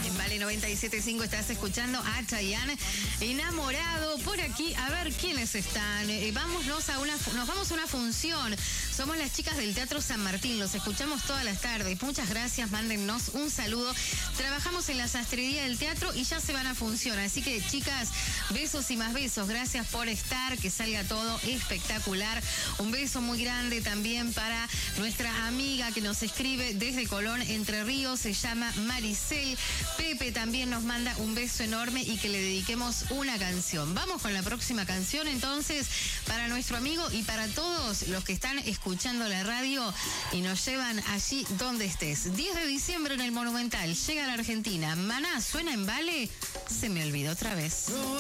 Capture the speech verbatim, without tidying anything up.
En Vale noventa y siete punto cinco estás escuchando a Chayanne, Enamorado. Por aquí, a ver quiénes están. Eh, vámonos a una, nos vamos a una función. Somos las chicas del Teatro San Martín. Los escuchamos todas las tardes. Muchas gracias. Mándennos un saludo. Trabajamos en la sastrería del teatro y ya se van a función. Así que, chicas, besos y más besos. Gracias por estar. Que salga todo espectacular. Un beso muy grande también para nuestra amiga que nos escribe desde Colón, Entre Ríos. Se llama Maricel. Pepe también nos manda un beso enorme y que le dediquemos una canción. Vamos con la próxima canción entonces para nuestro amigo y para todos los que están escuchando la radio y nos llevan allí donde estés. diez de diciembre en el Monumental, llega a la Argentina. Maná suena en Vale, se me olvidó otra vez.